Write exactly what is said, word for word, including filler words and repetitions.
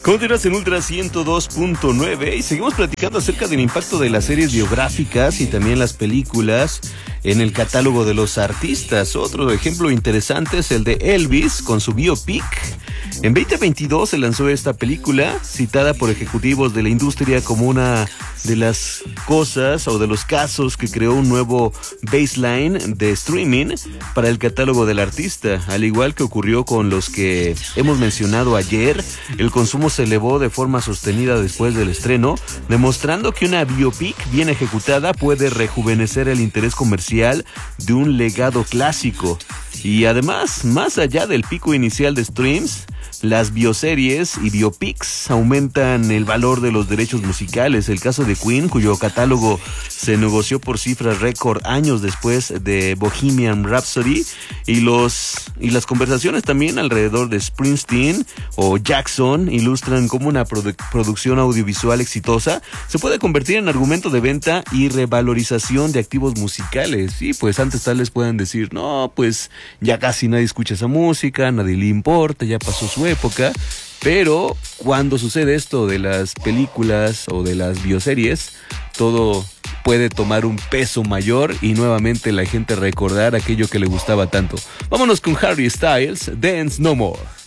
Continúas en Ultra ciento dos punto nueve y seguimos platicando acerca del impacto de las series biográficas y también las películas en el catálogo de los artistas. Otro ejemplo interesante es el de Elvis con su biopic. En veinte veintidós se lanzó esta película, citada por ejecutivos de la industria como una de las cosas o de los casos que creó un nuevo baseline de streaming para el catálogo del artista. Al igual que ocurrió con los que hemos mencionado ayer, el consumo se elevó de forma sostenida después del estreno, demostrando que una biopic bien ejecutada puede rejuvenecer el interés comercial de un legado clásico. Y además, más allá del pico inicial de streams, las bioseries y biopics aumentan el valor de los derechos musicales. El caso de Queen, cuyo catálogo se negoció por cifras récord años después de Bohemian Rhapsody, y los y las conversaciones también alrededor de Springsteen o Jackson ilustran cómo una produ- producción audiovisual exitosa se puede convertir en argumento de venta y revalorización de activos musicales. Y pues antes tal les pueden decir, no, pues ya casi nadie escucha esa música, nadie le importa, ya pasó su época. Pero cuando sucede esto de las películas o de las bioseries, todo puede tomar un peso mayor y nuevamente la gente recordar aquello que le gustaba tanto. Vámonos con Harry Styles, Dance No More.